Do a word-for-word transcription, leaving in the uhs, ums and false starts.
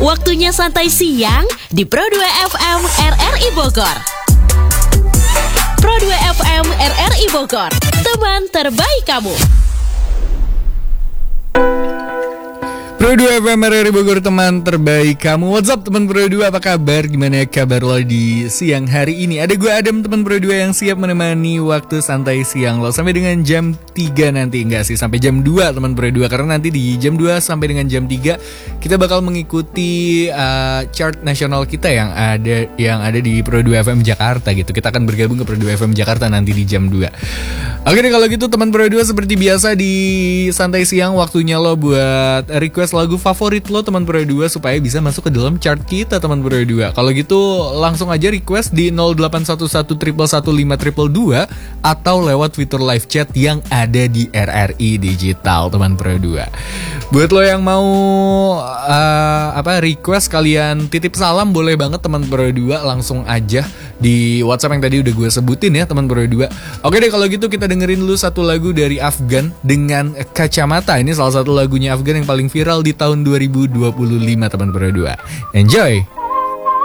Waktunya santai siang di Pro dua F M R R I Bogor. Pro dua F M R R I Bogor, teman terbaik kamu. Pro dua F M R R I Bogor, teman terbaik kamu. What's up teman Pro dua, apa kabar? Gimana kabar lo di siang hari ini? Ada gue Adam, teman Pro dua yang siap menemani waktu santai siang lo sampai dengan jam tiga nanti. Enggak sih, sampai jam dua teman Pro dua. Karena nanti di jam dua sampai dengan jam tiga kita bakal mengikuti uh, chart nasional kita yang ada yang ada di Pro dua F M Jakarta gitu. Kita akan bergabung ke Pro dua F M Jakarta nanti di jam dua. Oke deh, kalau gitu teman Pro dua, seperti biasa di santai siang waktunya lo buat request lagu favorit lo teman Pro dua supaya bisa masuk ke dalam chart kita teman Pro dua. Kalau gitu langsung aja request di nol delapan satu satu satu satu lima dua dua atau lewat fitur live chat yang ada di R R I Digital teman Pro dua. Buat lo yang mau uh, apa request, kalian titip salam boleh banget teman Pro dua, langsung aja di WhatsApp yang tadi udah gue sebutin ya teman Pro dua. Oke deh, kalau gitu kita dengerin dulu satu lagu dari Afgan dengan Kacamata. Ini salah satu lagunya Afgan yang paling viral di tahun dua ribu dua puluh lima teman Pro dua. Enjoy.